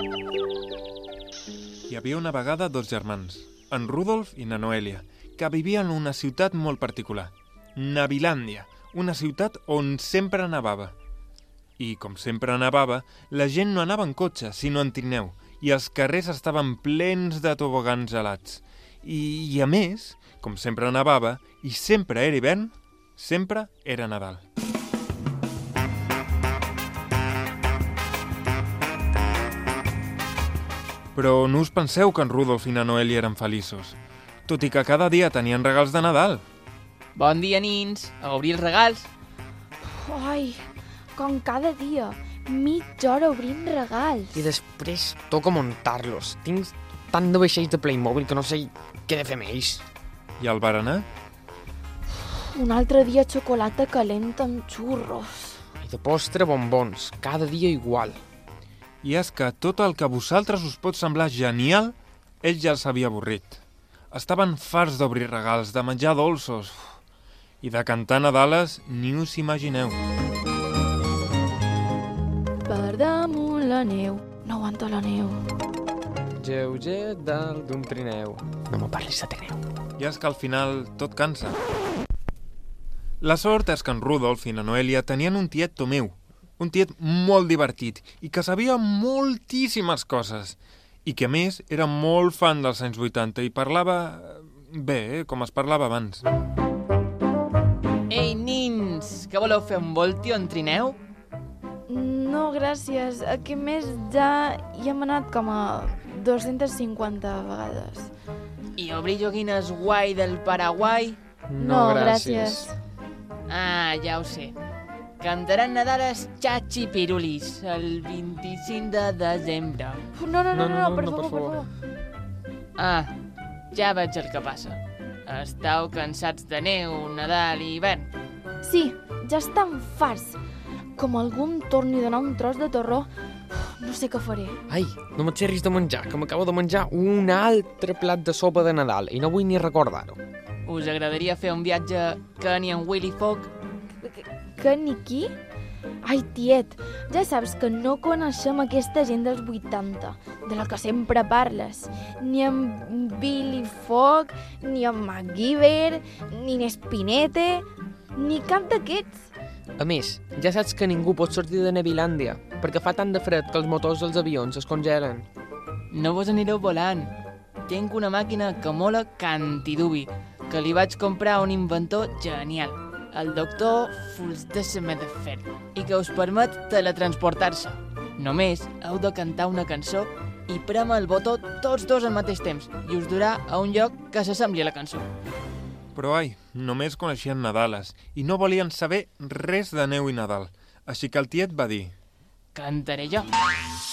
Hi havia una vegada dos germans, en Rudolf i na Noèlia, que vivien en una ciutat molt particular, Nevilàndia, una ciutat on sempre nevava. I, com sempre nevava, la gent no anava en cotxe, sinó en trineu, i els carrers estaven plens de tobogans gelats. I a més, com sempre nevava, i sempre era hivern, sempre era Nadal. Però no us penseu que en Rudolf i na Noèlia eren feliços, tot i que cada dia tenien regals de Nadal. Bon dia, nins. A obrir els regals. Ai, com cada dia, mitja hora obrint regals. I després toca muntar-los. Tinc tant de vaixells de Playmobil que no sé què he de fer amb ells. I al berenar? Un altre dia xocolata calenta amb xurros. I de postre bombons, cada dia igual. I és que tot el que a vosaltres us pot semblar genial, ell ja els havia avorrit. Estaven farts d'obrir regals, de menjar dolços i de cantar Nadales ni us imagineu. Per damunt la neu, no aguanto la neu. Lleuger dalt d'un trineu. No me parlis de trineu. I és que al final tot cansa. La sort és que en Rudolf i na Noèlia tenien un tiet Tomeu, un tiet molt divertit i que sabia moltíssimes coses i que a més era molt fan dels anys 80 i parlava bé, com es parlava abans. Ei, nins, què voleu fer, un voltio en trineu? No, gràcies. Aquest mes ja hi hem anat com a 250 vegades. I obrir joguines guai del Paraguai? No, gràcies. Ah, ja ho sé. Cantaran Nadales Chachi Pirulis el 25 de desembre. No, No, per per favor. Ah, ja veig el que passa. Estàu cansats de neu, Nadal i hivern. Sí, ja estan farts. Com algú em torni a donar un tros de torró, no sé què faré. Ai, no m'exerris de menjar, que m'acabo de menjar un altre plat de sopa de Nadal i no vull ni recordar-ho. Us agradaria fer un viatge que ni en Willy Fogg? Que ni qui? Ai, tiet, ja saps que no coneixem aquesta gent dels 80, de la que sempre parles. Ni en Billy Fogg, ni en MacGyver, ni en Spinette, ni cap d'aquests. A més, ja saps que ningú pot sortir de Nevilàndia, perquè fa tant de fred que els motors dels avions es congelen. No vos anireu volant. Tinc una màquina que mola cantidubi, que li vaig comprar a un inventor genial, el doctor Fulsdesemedefer, i que us permet teletransportar-se. Només heu de cantar una cançó i prémer el botó tots dos al mateix temps i us durà a un lloc que s'assembli a la cançó. Però ai, només coneixien Nadales i no volien saber res de neu i Nadal. Així que el tiet va dir: Cantaré jo.